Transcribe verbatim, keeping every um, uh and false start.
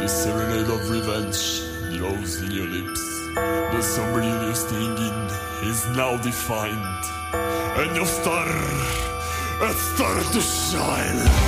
serenade of revenge glows in your lips. The summer you're stinging is now defined, and your star has started to shine.